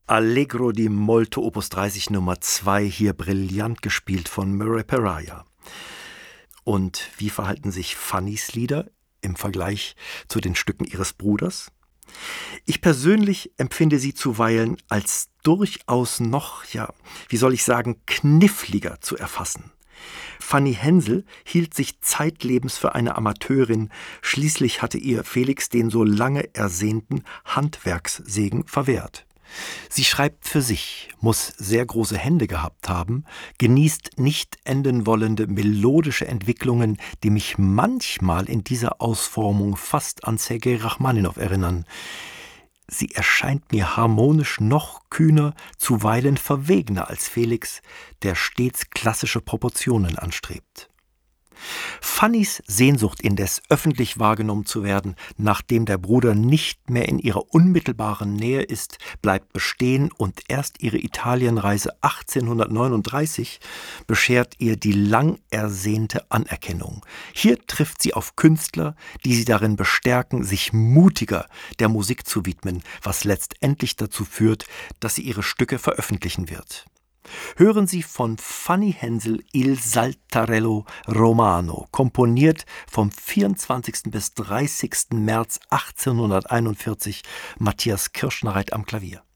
Allegro di molto Opus 30 Nummer 2, hier brillant gespielt von Murray Peraja. Und wie verhalten sich Fannys Lieder im Vergleich zu den Stücken ihres Bruders? Ich persönlich empfinde sie zuweilen als durchaus noch, wie soll ich sagen, kniffliger zu erfassen. Fanny Hensel hielt sich zeitlebens für eine Amateurin, schließlich hatte ihr Felix den so lange ersehnten Handwerkssegen verwehrt. Sie schreibt für sich, muss sehr große Hände gehabt haben, genießt nicht enden wollende melodische Entwicklungen, die mich manchmal in dieser Ausformung fast an Sergei Rachmaninow erinnern. Sie erscheint mir harmonisch noch kühner, zuweilen verwegener als Felix, der stets klassische Proportionen anstrebt. Fannys Sehnsucht indes, öffentlich wahrgenommen zu werden, nachdem der Bruder nicht mehr in ihrer unmittelbaren Nähe ist, bleibt bestehen und erst ihre Italienreise 1839 beschert ihr die lang ersehnte Anerkennung. Hier trifft sie auf Künstler, die sie darin bestärken, sich mutiger der Musik zu widmen, was letztendlich dazu führt, dass sie ihre Stücke veröffentlichen wird. Hören Sie von Fanny Hensel Il Saltarello Romano, komponiert vom 24. bis 30. März 1841, Matthias Kirschnereit am Klavier.